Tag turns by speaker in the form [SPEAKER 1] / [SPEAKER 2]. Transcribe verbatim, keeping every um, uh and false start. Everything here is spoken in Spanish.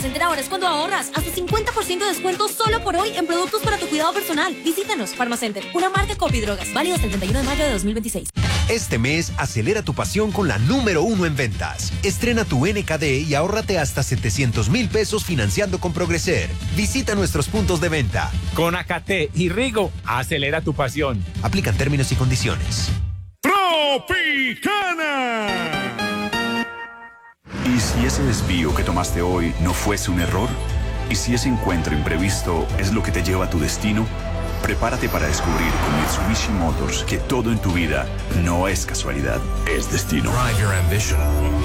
[SPEAKER 1] Farmacenter ahora es cuando ahorras. Hasta cincuenta por ciento de descuento solo por hoy en productos para tu cuidado personal. Visítanos, Farmacenter, una marca Copidrogas. Válido hasta el treinta y uno de mayo de dos mil veintiséis.
[SPEAKER 2] Este mes, acelera tu pasión con la número uno en ventas. Estrena tu N K D y ahórrate hasta setecientos mil pesos financiando con Progreser. Visita nuestros puntos de venta.
[SPEAKER 3] Con Acate y Rigo, acelera tu pasión.
[SPEAKER 2] Aplican términos y condiciones.
[SPEAKER 4] Tropicana.
[SPEAKER 5] ¿Y si ese desvío que tomaste hoy no fuese un error? ¿Y si ese encuentro imprevisto es lo que te lleva a tu destino? Prepárate para descubrir con Mitsubishi Motors que todo en tu vida no es casualidad, es destino.
[SPEAKER 6] Drive your ambition.